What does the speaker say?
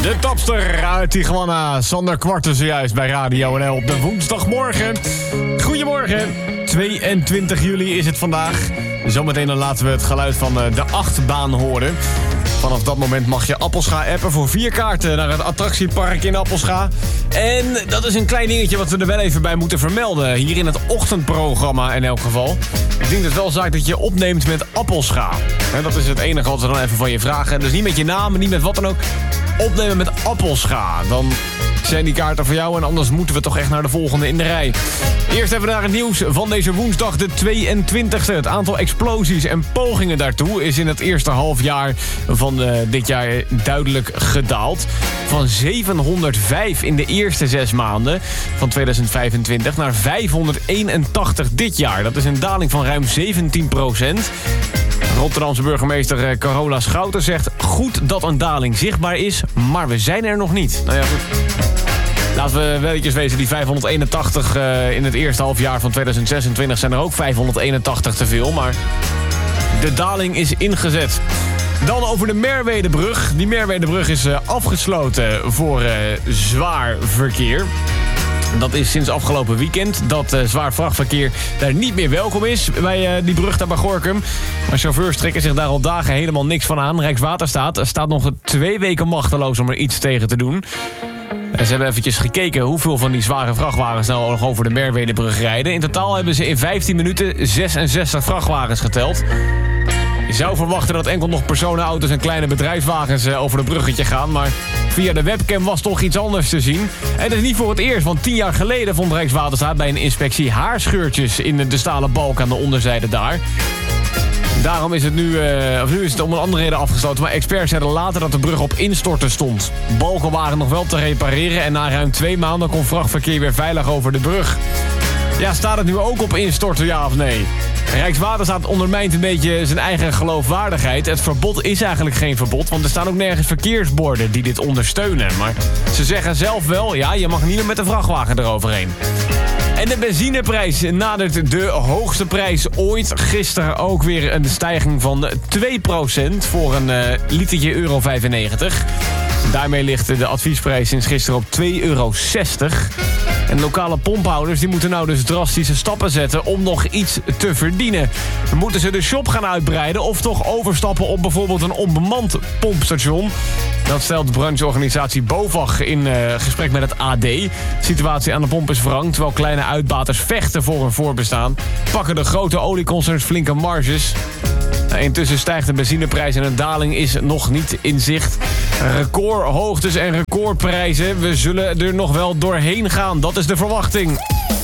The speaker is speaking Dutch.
De topster uit Tijuana, Sander Kwarten zojuist bij Radio NL op de woensdagmorgen. Goedemorgen, 22 juli is het vandaag. Zometeen dan laten we het geluid van de achtbaan horen. Vanaf dat moment mag je Appelscha appen voor 4 kaarten naar het attractiepark in Appelscha. En dat is een klein dingetje wat we er wel even bij moeten vermelden. Hier in het ochtendprogramma in elk geval. Ik denk dat het wel zaak dat je opneemt met Appelscha. Dat is het enige wat we dan even van je vragen. Dus niet met je naam, niet met wat dan ook. Opnemen met Appelscha. Dan zijn die kaarten voor jou en anders moeten we toch echt naar de volgende in de rij. Eerst even naar het nieuws van deze woensdag, de 22e. Het aantal explosies en pogingen daartoe is in het eerste halfjaar van dit jaar duidelijk gedaald. Van 705 in de eerste 6 maanden van 2025 naar 581 dit jaar. Dat is een daling van ruim 17%. Rotterdamse burgemeester Carola Schouten zegt: goed dat een daling zichtbaar is, maar we zijn er nog niet. Nou ja, goed. Laten we wel eventjes wezen, die 581 in het eerste halfjaar van 2026 zijn er ook 581 te veel, maar de daling is ingezet. Dan over de Merwedebrug. Die Merwedebrug is afgesloten voor zwaar verkeer. Dat is sinds afgelopen weekend dat zwaar vrachtverkeer daar niet meer welkom is bij die brug daar bij Gorinchem. Maar chauffeurs trekken zich daar al dagen helemaal niks van aan. Rijkswaterstaat staat nog 2 weken machteloos om er iets tegen te doen. En ze hebben eventjes gekeken hoeveel van die zware vrachtwagens nou nog over de Merwedebrug rijden. In totaal hebben ze in 15 minuten 66 vrachtwagens geteld. Je zou verwachten dat enkel nog personenauto's en kleine bedrijfswagens over het bruggetje gaan. Maar via de webcam was toch iets anders te zien. En dat is niet voor het eerst, want 10 jaar geleden vond Rijkswaterstaat bij een inspectie haarscheurtjes in de stalen balk aan de onderzijde daar. Daarom is het nu is het om een andere reden afgesloten. Maar experts zeiden later dat de brug op instorten stond. Balken waren nog wel te repareren en na ruim 2 maanden kon vrachtverkeer weer veilig over de brug. Ja, staat het nu ook op instorten, ja of nee? Rijkswaterstaat ondermijnt een beetje zijn eigen geloofwaardigheid. Het verbod is eigenlijk geen verbod, want er staan ook nergens verkeersborden die dit ondersteunen. Maar ze zeggen zelf wel, ja, je mag niet meer met de vrachtwagen eroverheen. En de benzineprijs nadert de hoogste prijs ooit. Gisteren ook weer een stijging van 2% voor een litertje euro 95. Daarmee ligt de adviesprijs sinds gisteren op €2,60. En lokale pomphouders die moeten nou dus drastische stappen zetten om nog iets te verdienen. Moeten ze de shop gaan uitbreiden of toch overstappen op bijvoorbeeld een onbemand pompstation? Dat stelt de brancheorganisatie BOVAG in gesprek met het AD. De situatie aan de pomp is wrang, terwijl kleine uitbaters vechten voor hun voorbestaan. Pakken de grote olieconcerns flinke marges. Intussen stijgt de benzineprijs en een daling is nog niet in zicht. Recordhoogtes en recordprijzen. We zullen er nog wel doorheen gaan, dat is de verwachting.